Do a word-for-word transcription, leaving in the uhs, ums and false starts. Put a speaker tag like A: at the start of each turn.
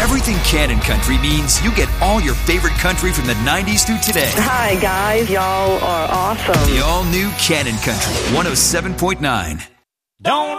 A: Everything Cannon Country means you get all your favorite country from the nineties through today.
B: Hi, guys. Y'all are awesome.
A: The all-new Cannon Country, one oh seven point nine.
C: Don't